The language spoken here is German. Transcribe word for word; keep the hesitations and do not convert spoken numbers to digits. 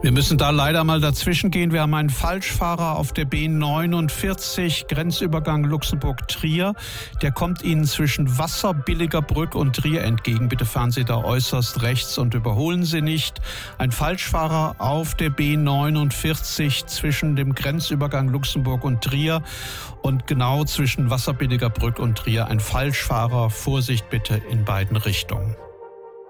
Wir müssen da leider mal dazwischen gehen. Wir haben einen Falschfahrer auf der B neunundvierzig, Grenzübergang Luxemburg-Trier. Der kommt Ihnen zwischen Wasserbilligerbrück und Trier entgegen. Bitte fahren Sie da äußerst rechts und überholen Sie nicht. Ein Falschfahrer auf der B neunundvierzig zwischen dem Grenzübergang Luxemburg und Trier und genau zwischen Wasserbilligerbrück und Trier. Ein Falschfahrer. Vorsicht bitte in beiden Richtungen.